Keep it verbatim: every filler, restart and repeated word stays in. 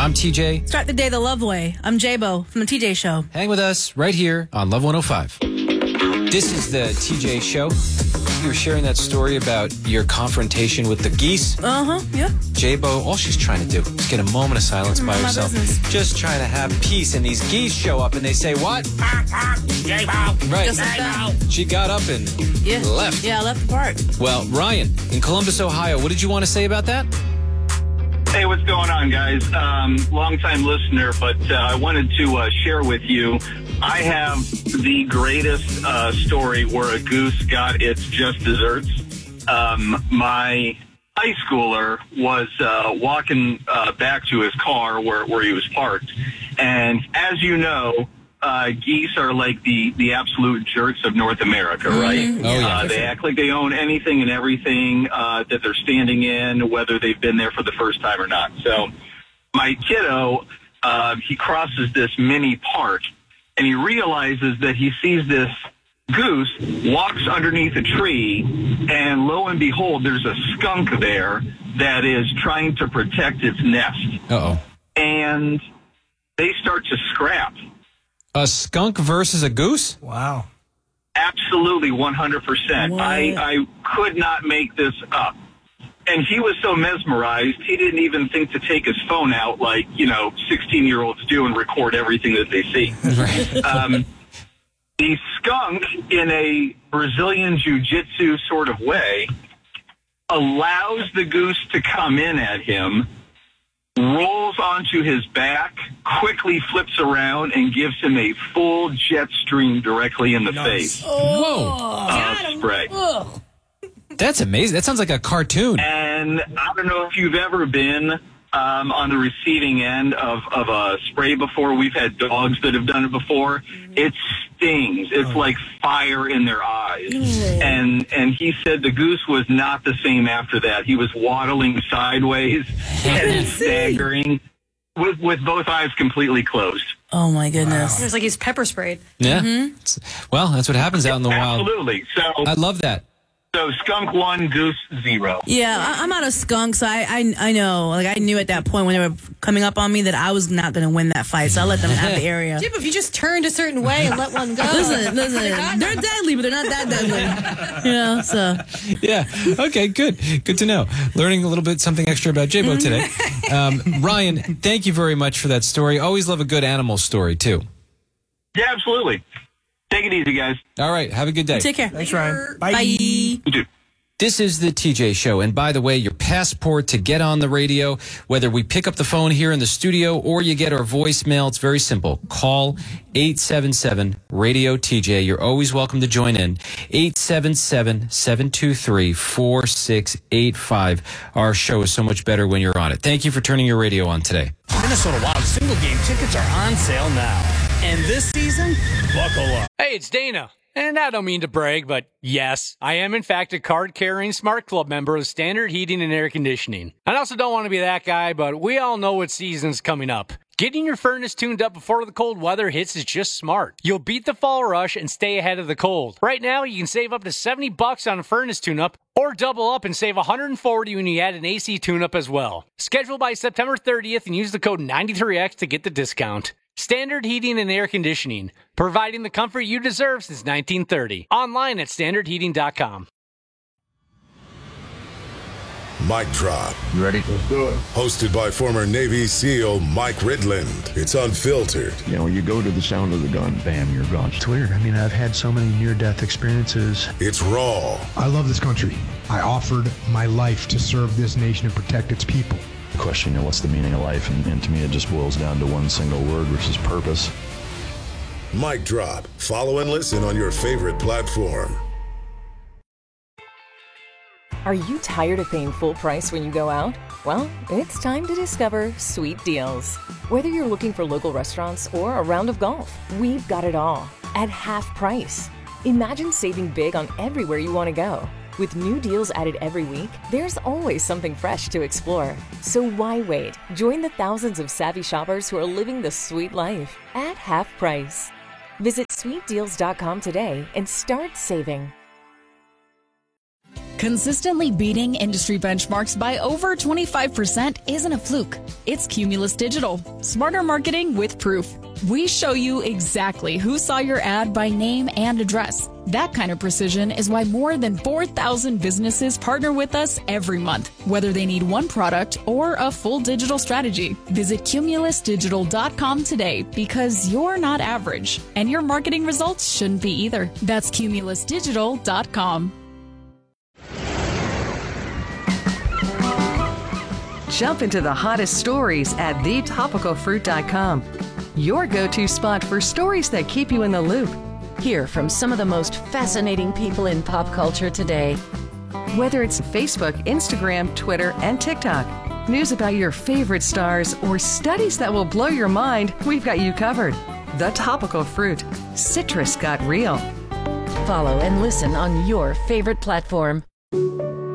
I'm T J. Start the day the love way. I'm J-Bo from the T J Show. Hang with us right here on Love one oh five. This is the T J Show. You were sharing that story about your confrontation with the geese. Uh-huh, yeah. J-Bo, all she's trying to do is get a moment of silence by My herself. business. Just trying to have peace, and these geese show up and they say, what? J-Bo. Right. Just like that. She got up and Yeah. left. Yeah, I left the park. Well, Ryan, in Columbus, Ohio, what did you want to say about that? Hey, what's going on, guys? Um, long-time listener, but uh, I wanted to uh, share with you. I have the greatest uh, story where a goose got its just desserts. Um, my high schooler was uh, walking uh, back to his car where, where he was parked. And as you know, uh, geese are like the, the absolute jerks of North America, right? Mm-hmm. Oh, yeah. Uh, they act like they own anything and everything uh, that they're standing in, whether they've been there for the first time or not. So my kiddo, uh, he crosses this mini park, and he realizes that he sees this goose, walks underneath a tree, and lo and behold, there's a skunk there that is trying to protect its nest. Uh-oh. And they start to scrap. A skunk versus a goose? Wow. Absolutely, one hundred percent. What? I, I could not make this up. And he was so mesmerized, he didn't even think to take his phone out like, you know, sixteen-year-olds do and record everything that they see. Right. Um, the skunk, in a Brazilian jiu-jitsu sort of way, allows the goose to come in at him, rolls onto his back, quickly flips around, and gives him a full jet stream directly in the Nice. face Whoa. of spray. Ugh. That's amazing. That sounds like a cartoon. And I don't know if you've ever been um, on the receiving end of, of a spray before. We've had dogs that have done it before. It stings. It's like fire in their eyes. And and he said the goose was not the same after that. He was waddling sideways and staggering with, with both eyes completely closed. Oh, my goodness. It was like he's pepper sprayed. Yeah. It's- Well, that's what happens out in the wild. Absolutely. So, I love that. so skunk one, goose zero. Yeah, I, I'm out of skunks. I, I I know. Like, I knew at that point when they were coming up on me that I was not going to win that fight, so I let them have the area. Yeah, but if you just turned a certain way and let one go. Listen, listen, they're deadly, but they're not that deadly. You know, so. Yeah. Okay, good. Good to know. Learning a little bit something extra about J-Bo today. Um, Ryan, thank you very much for that story. Always love a good animal story, too. Yeah, absolutely. Take it easy, guys. All right. Have a good day. Take care. Thanks, Ryan. Bye. Bye. You too. This is the T J Show. And by the way, your passport to get on the radio, whether we pick up the phone here in the studio or you get our voicemail, it's very simple. Call eight seven seven, radio T J. You're always welcome to join in. eight seven seven, seven two three, four six eight five. Our show is so much better when you're on it. Thank you for turning your radio on today. Minnesota Wild single game tickets are on sale now. And this season, buckle up. Hey, it's Dana. And I don't mean to brag, but yes, I am in fact a card-carrying Smart Club member of Standard Heating and Air Conditioning. I also don't want to be that guy, but we all know what season's coming up. Getting your furnace tuned up before the cold weather hits is just smart. You'll beat the fall rush and stay ahead of the cold. Right now, you can save up to seventy bucks on a furnace tune-up, or double up and save one hundred forty when you add an A C tune-up as well. Schedule by September thirtieth and use the code ninety-three X to get the discount. Standard Heating and Air Conditioning, providing the comfort you deserve since nineteen thirty. Online at standard heating dot com. Mic Drop. You ready? Let's do it. Hosted by former Navy SEAL Mike Ridland. It's unfiltered. You know, you go to the sound of the gun, bam, you're gone. It's weird. I mean, I've had so many near-death experiences. It's raw. I love this country. I offered my life to serve this nation and protect its people. The question, you know, what's the meaning of life? And, and to me, it just boils down to one single word, which is purpose. Mic Drop. Follow and listen on your favorite platform. Are you tired of paying full price when you go out? Well, it's time to discover Sweet Deals. Whether you're looking for local restaurants or a round of golf, we've got it all at half price. Imagine saving big on everywhere you want to go. With new deals added every week, there's always something fresh to explore. So why wait? Join the thousands of savvy shoppers who are living the sweet life at half price. Visit sweet deals dot com today and start saving. Consistently beating industry benchmarks by over twenty-five percent isn't a fluke. It's Cumulus Digital. Smarter marketing with proof. We show you exactly who saw your ad by name and address. That kind of precision is why more than four thousand businesses partner with us every month, whether they need one product or a full digital strategy. Visit cumulus digital dot com today because you're not average, and your marketing results shouldn't be either. That's cumulus digital dot com. Jump into the hottest stories at the topical fruit dot com. Your go-to spot for stories that keep you in the loop. Hear from some of the most fascinating people in pop culture today. Whether it's Facebook, Instagram, Twitter, and TikTok, news about your favorite stars, or studies that will blow your mind, we've got you covered. The Topical Fruit. Citrus got real. Follow and listen on your favorite platform.